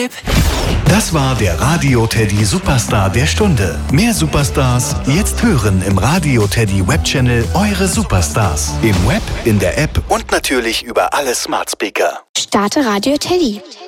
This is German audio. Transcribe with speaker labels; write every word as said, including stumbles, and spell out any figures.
Speaker 1: Tipp.
Speaker 2: Das war der Radio Teddy Superstar der Stunde. Mehr Superstars jetzt hören im Radio Teddy Webchannel Eure Superstars. Im Web, in der App und natürlich über alle Smart Speaker.
Speaker 3: Starte Radio Teddy.